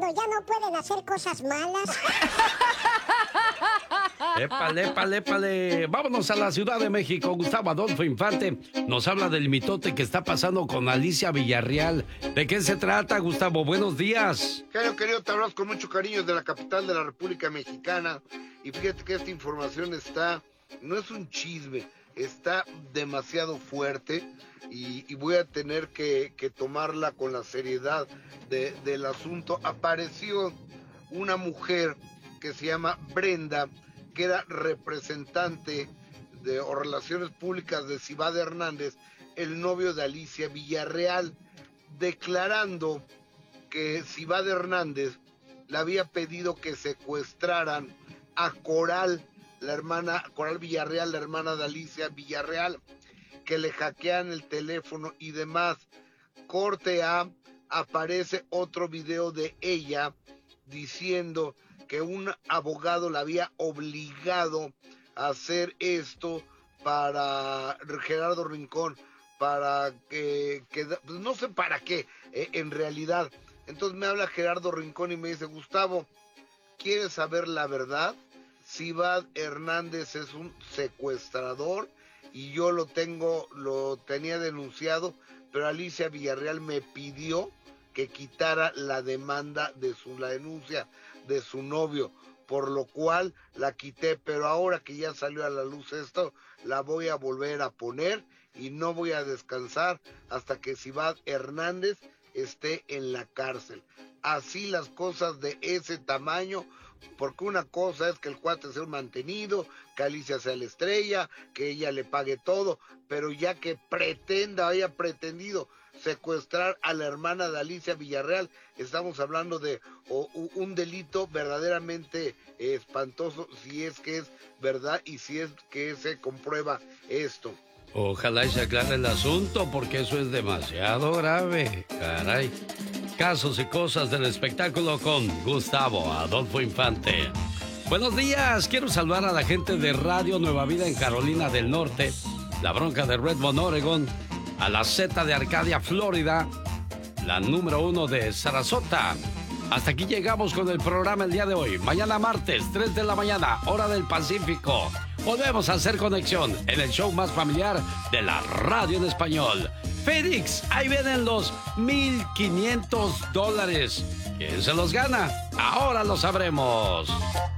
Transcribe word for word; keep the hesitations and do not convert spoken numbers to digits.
cuando ya no pueden hacer cosas malas. Épale, épale, épale. Vámonos a la Ciudad de México. Gustavo Adolfo Infante nos habla del mitote que está pasando con Alicia Villarreal. ¿De qué se trata, Gustavo? Buenos días. Querido, querido, te hablamos con mucho cariño de la capital de la República Mexicana. Y fíjate que esta información está, no es un chisme, está demasiado fuerte y, y voy a tener que, que tomarla con la seriedad de, del asunto. Apareció una mujer que se llama Brenda, que era representante de o relaciones públicas de Civade Hernández, el novio de Alicia Villarreal, declarando que Civade Hernández le había pedido que secuestraran a Coral, la hermana, Coral Villarreal, la hermana de Alicia Villarreal, que le hackean el teléfono y demás. Corte A, aparece otro video de ella diciendo que un abogado la había obligado a hacer esto para Gerardo Rincón, para que, que pues no sé para qué, eh, en realidad. Entonces me habla Gerardo Rincón y me dice: Gustavo, ¿quieres saber la verdad? Civade Hernández es un secuestrador y yo lo tengo, lo tenía denunciado, pero Alicia Villarreal me pidió que quitara la demanda de su, la denuncia de su novio, por lo cual la quité, pero ahora que ya salió a la luz esto, la voy a volver a poner y no voy a descansar hasta que Civade Hernández esté en la cárcel. Así las cosas de ese tamaño, porque una cosa es que el cuate sea un mantenido, que Alicia sea la estrella, que ella le pague todo, pero ya que pretenda, haya pretendido secuestrar a la hermana de Alicia Villarreal, estamos hablando de o, un delito verdaderamente eh, espantoso, si es que es verdad y si es que se comprueba esto. Ojalá y se aclare el asunto, porque eso es demasiado grave. Caray. Casos y cosas del espectáculo con Gustavo Adolfo Infante. Buenos días, quiero saludar a la gente de Radio Nueva Vida en Carolina del Norte, La Bronca de Redmond, Oregon, a la Z de Arcadia, Florida, la número uno de Sarasota. Hasta aquí llegamos con el programa el día de hoy. Mañana martes, tres de la mañana, hora del Pacífico. Volvemos a hacer conexión en el show más familiar de la radio en español. Phoenix, ahí vienen los mil quinientos dólares. ¿Quién se los gana? Ahora lo sabremos.